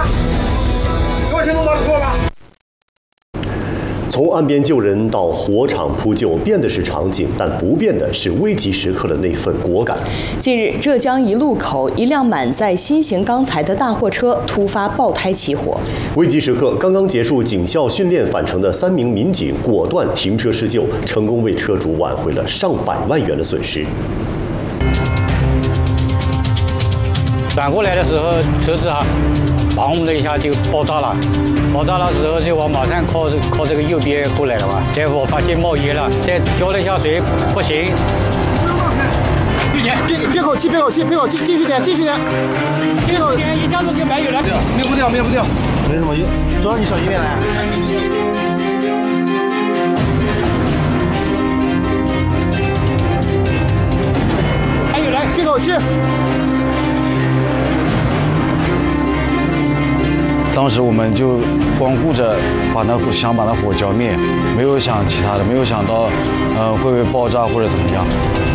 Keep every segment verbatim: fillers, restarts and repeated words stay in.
给我先弄到车吧。从岸边救人到火场扑救，变的是场景，但不变的是危急时刻的那份果敢。 近日，浙江一路口一辆满载新型钢材的大货车突发爆胎起火。 危急时刻，刚刚结束警校训练返程的三名民警果断停车施救，成功为车主挽回了上百万元的损失。 转过来的时候，车子哈，砰的一下就爆炸了。爆炸的时候就我马上靠靠这个右边过来了吧，结果发现冒烟了，再浇了一下水，不行。 别别口气，别口气，别口气，继续点，继续点。 别口点，一下子就没有了。 灭不掉，灭不掉。没什么用，主要你小心点来。 还有来， 别口气。 当时我们就光顾着把那火想把那火浇灭，没有想其他的，没有想到，呃，会不会爆炸或者怎么样。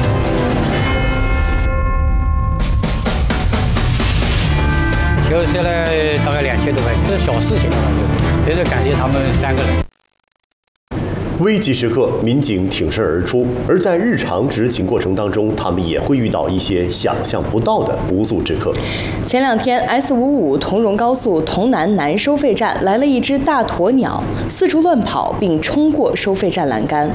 留下来大概两千多块钱，这是小事情了，就就是感谢他们三个人。 危急时刻，民警挺身而出，而在日常执勤过程当中，他们也会遇到一些想象不到的不速之客。 前两天 ，S 五五同荣高速潼南南收费站来了一只大鸵鸟，四处乱跑，并冲过收费站栏杆。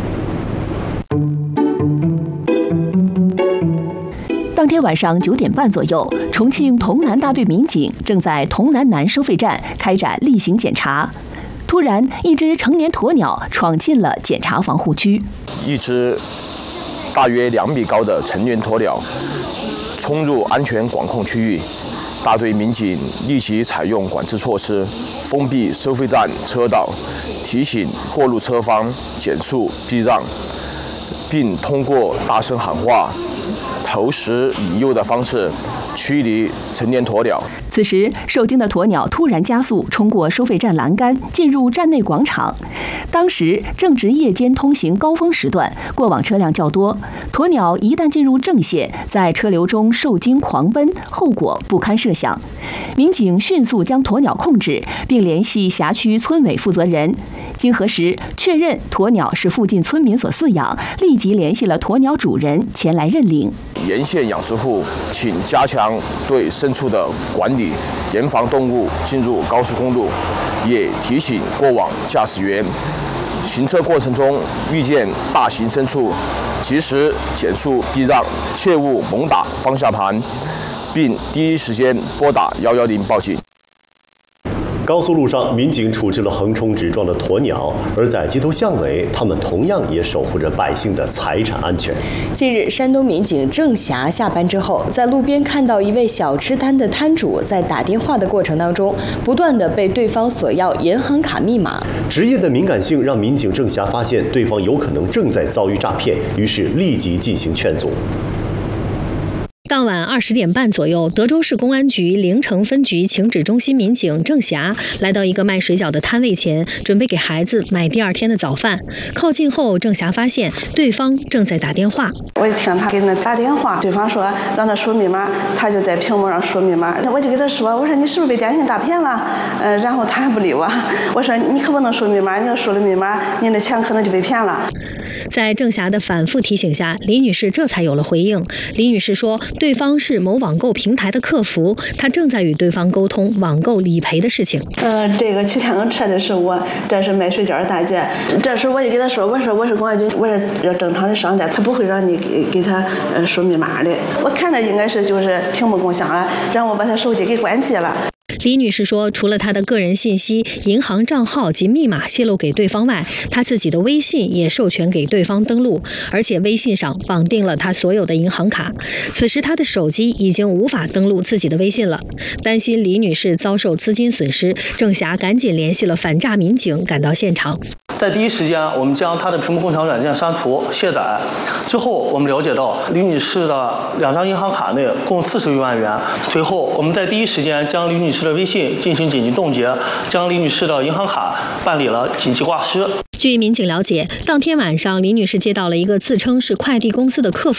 当天晚上九点半左右，重庆潼南大队民警正在潼南南收费站开展例行检查。突然，一只成年鸵鸟闯进了检查防护区。 一只大约两米高的成年鸵鸟冲入安全管控区域，大队民警立即采用管制措施，封闭收费站车道，提醒过路车方减速避让，并通过大声喊话、投食引诱的方式驱离成年鸵鸟。 此时，受惊的鸵鸟突然加速冲过收费站栏杆，进入站内广场。当时正值夜间通行高峰时段，过往车辆较多。鸵鸟一旦进入正线，在车流中受惊狂奔，后果不堪设想。民警迅速将鸵鸟控制，并联系辖区村委负责人。经核实，确认鸵鸟是附近村民所饲养，立即联系了鸵鸟主人前来认领。 沿线养殖户请加强对牲畜的管理，严防动物进入高速公路，也提醒过往驾驶员，行车过程中遇见大型牲畜，及时减速避让，切勿猛打方向盘，并第一时间拨打一一零报警。 高速路上，民警处置了横冲直撞的鸵鸟，而在街头巷尾，他们同样也守护着百姓的财产安全。 近日，山东民警郑霞下班之后，在路边看到一位小吃摊的摊主在打电话的过程当中，不断的被对方索要银行卡密码。 职业的敏感性让民警郑霞发现对方有可能正在遭遇诈骗，于是立即进行劝阻。 当晚二十点半左右，德州市公安局临城分局情指中心民警郑霞来到一个卖水饺的摊位前，准备给孩子买第二天的早饭。靠近后，郑霞发现对方正在打电话。 我就听他给那打电话，对方说让他输密码，他就在屏幕上输密码。我就给他说，我说你是不是被电信诈骗了？呃，然后他还不理我。我说你可不能输密码，你要输了密码，你的钱可能就被骗了。 在郑霞的反复提醒下，李女士这才有了回应。李女士说，对方是某网购平台的客服，她正在与对方沟通网购理赔的事情。 呃，这个骑电动车的是我，这是卖水饺的大姐。这时我就给她说，我说我是公安局，我是正常的商家，他不会让你给给他呃输密码的。我看着应该是就是屏幕共享了，然后我把他手机给关机了。 李女士说，除了她的个人信息、银行账号及密码泄露给对方外，她自己的微信也授权给对方登录，而且微信上绑定了她所有的银行卡。此时她的手机已经无法登录自己的微信了。担心李女士遭受资金损失，郑霞赶紧联系了反诈民警赶到现场。 在第一时间，我们将她的屏幕共享软件删除卸载。之后，我们了解到李女士的两张银行卡内共四十余万元。随后，我们在第一时间将李女士的微信进行紧急冻结，将李女士的银行卡办理了紧急挂失。 据民警了解，当天晚上，李女士接到了一个自称是快递公司的客服